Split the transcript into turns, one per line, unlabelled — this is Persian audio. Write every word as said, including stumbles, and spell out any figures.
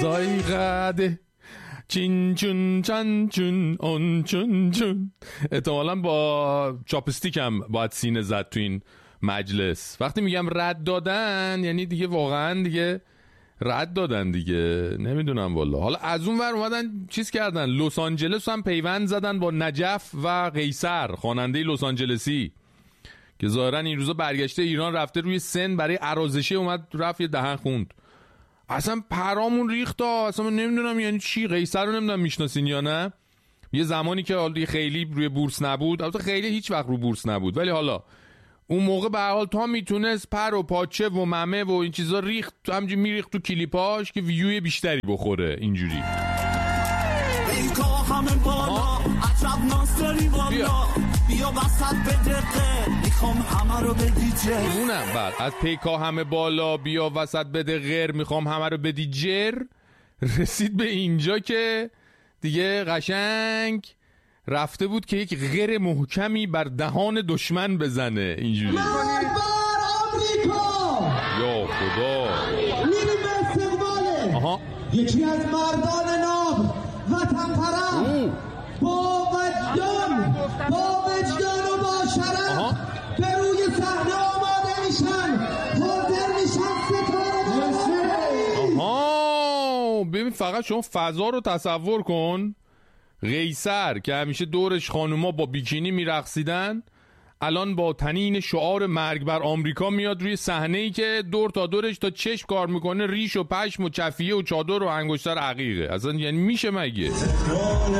زایقده چین چون چن چون اون چون چون. احتمالا با چاپستیک هم باید سینه زد تو این مجلس. وقتی میگم رد دادن یعنی دیگه واقعا دیگه رد دادن دیگه، نمیدونم والا. حالا از اون ور اومدن چیز کردن، لس آنجلس هم پیوند زدن با نجف و قیصر، خواننده لس آنجلسی که ظاهرا این روزا برگشته ایران، رفته روی سن برای عرازشه، اومد رفت یه دهن خوند. اصلا پرامون ریخت ها. اصلا من نمیدونم یعنی چی. قیصر رو نمیدونم میشناسین یا نه. یه زمانی که حالا خیلی روی بورس نبود، البته خیلی هیچ وقت رو بورس نبود، ولی حالا اون موقع به هر حال تا میتونست پر و پاچه و ممه و این چیزا ریخت، همینجوری میریخت تو کلیپاش که ویوی بیشتری بخوره اینجوری. بیا وسط به دقیقه میخوام همه رو بدی جر. اونم بعد از پیکا همه بالا بیا وسط به دقیقه میخوام همه رو بدی جر، رسید به اینجا که دیگه قشنگ رفته بود که یک غیر محکمی بر دهان دشمن بزنه اینجوری.
مرد بر آمریکا،
یا خدا،
میریم به استقباله.
آها.
یکی از مردان ناب وطن پرست با وجدان با وجدان و با شرف به روی صحنه آماده میشن، حاضر میشن ستاره باشن.
آها ببین فقط شما فضا رو تصور کن. قیصر که همیشه دورش خانوما با بیکینی میرقصیدن، الان با تنین شعار مرگ بر آمریکا میاد روی صحنه‌ای که دور تا دورش تا چشم کار میکنه ریش و پشم و چفیه و چادر و انگشتر عقیقه. اصلا یعنی میشه مگه؟